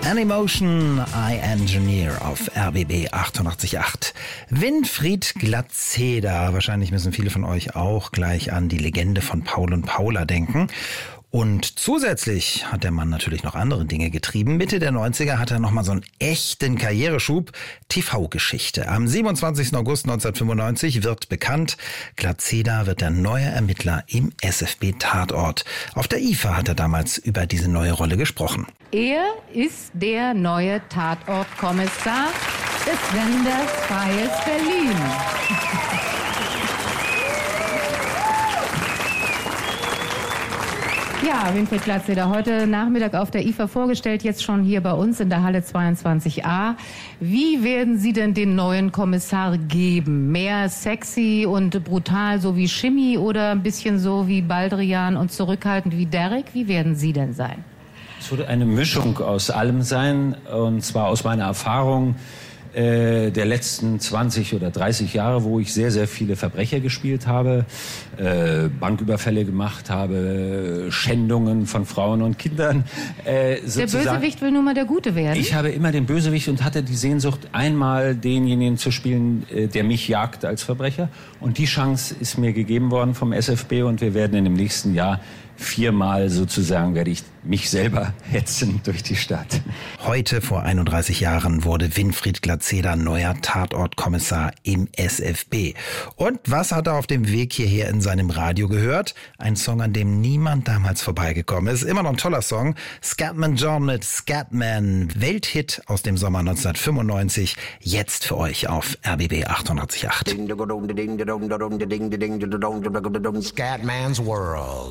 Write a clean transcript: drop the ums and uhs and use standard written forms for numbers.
Animotion, I Engineer auf RBB 88.8. Winfried Glatzeder. Wahrscheinlich müssen viele von euch auch gleich an die Legende von Paul und Paula denken. Und zusätzlich hat der Mann natürlich noch andere Dinge getrieben. Mitte der 90er hat er nochmal so einen echten Karriereschub. TV-Geschichte. Am 27. August 1995 wird bekannt, Glatzeder wird der neue Ermittler im SFB-Tatort. Auf der IFA hat er damals über diese neue Rolle gesprochen. Er ist der neue Tatortkommissar des Senders Freies Berlin. Ja, Winfried Glatzeder, heute Nachmittag auf der IFA vorgestellt, jetzt schon hier bei uns in der Halle 22a. Wie werden Sie denn den neuen Kommissar geben? Mehr sexy und brutal, so wie Schimmi, oder ein bisschen so wie Baldrian und zurückhaltend wie Derek? Wie werden Sie denn sein? Es wird eine Mischung aus allem sein, und zwar aus meiner Erfahrung der letzten 20 oder 30 Jahre, wo ich sehr, sehr viele Verbrecher gespielt habe, Banküberfälle gemacht habe, Schändungen von Frauen und Kindern. Der Bösewicht will nun mal der Gute werden. Ich habe immer den Bösewicht und hatte die Sehnsucht, einmal denjenigen zu spielen, der mich jagt als Verbrecher. Und die Chance ist mir gegeben worden vom SFB, und wir werden in dem nächsten Jahr 4-mal sozusagen werde ich mich selber hetzen durch die Stadt. Heute vor 31 Jahren wurde Winfried Glatzeder neuer Tatortkommissar im SFB. Und was hat er auf dem Weg hierher in seinem Radio gehört? Ein Song, an dem niemand damals vorbeigekommen ist. Immer noch ein toller Song. Scatman John mit Scatman. Welthit aus dem Sommer 1995. Jetzt für euch auf RBB 88.8. Scatman's World.